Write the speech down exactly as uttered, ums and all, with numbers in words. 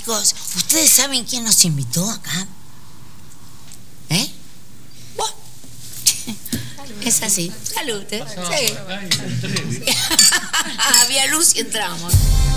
chicos, ¿ustedes saben quién nos invitó acá? ¿Eh? Bueno, es así. Salud, ¿eh? Sí. Había luz y entramos.